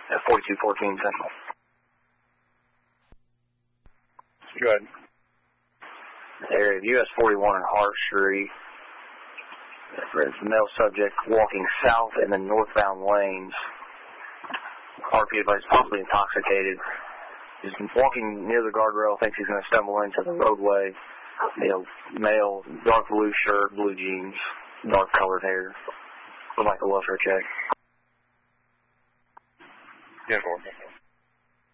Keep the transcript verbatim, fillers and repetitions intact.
at forty-two fourteen Central. Go ahead. Area of U S forty-one and Hart Street. There's a male subject walking south in the northbound lanes. R P advice possibly intoxicated. He's walking near the guardrail, thinks he's going to stumble into the roadway. You know, male, dark blue shirt, blue jeans, dark colored hair. Would like a welfare check. Yeah, go on.